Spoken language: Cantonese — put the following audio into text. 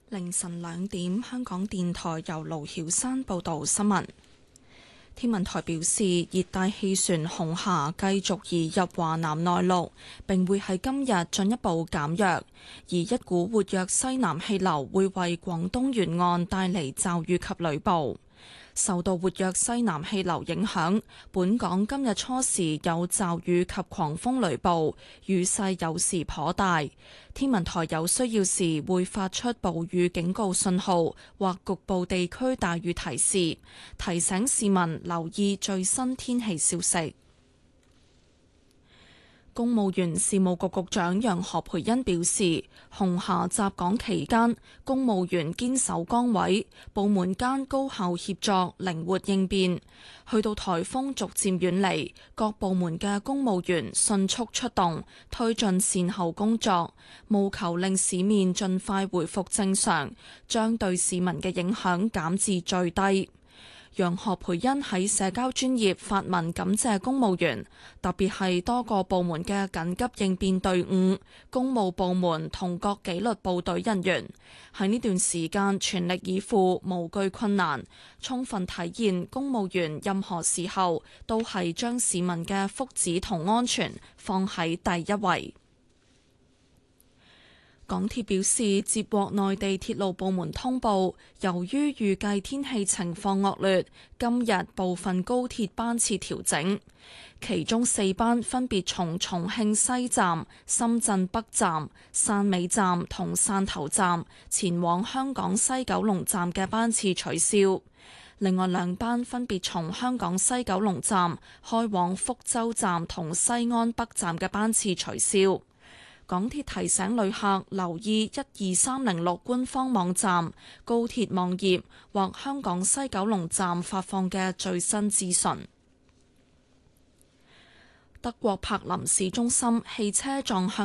凌晨2點，香港電台由盧曉山報道新聞。天文台表示，熱帶氣旋紅霞繼續移入華南內陸，並會喺今日進一步減弱，而一股活躍西南氣流會為廣東沿岸帶嚟驟雨及雷暴。受到活躍西南氣流影響，本港今日初時有驟雨及狂風雷暴，雨勢有時頗大。天文台有需要時會發出暴雨警告信號或局部地區大雨提示，提醒市民留意最新天氣消息。公務員事務局局長楊何蓓茵表示，紅霞襲港期間，公務員堅守崗位，部門間高效協作，靈活應變。去到颱風逐漸遠離，各部門嘅公務員迅速出動，推進善後工作，務求令市面盡快回復正常，將對市民嘅影響減至最低。楊何蓓茵喺社交專頁發文感謝公務員，特別係多個部門嘅緊急應變隊伍、公務部門同各紀律部隊人員喺呢段時間全力以赴，無懼困難，充分體現公務員任何時候都係將市民嘅福祉同安全放喺第一位。港鐵表示，接獲內地鐵路部門通報，由於預計天氣情況惡劣，今日部分高鐵班次調整，其中4班分別從重慶西站、深圳北站、汕尾站同汕頭站前往香港西九龍站嘅班次取消，另外2班分別從香港西九龍站開往福州站同西安北站嘅班次取消。港鐵提醒旅客留意12306官方網站、高鐵網頁或香港西九龍站發放嘅最新資訊。德國柏林市中心汽車撞向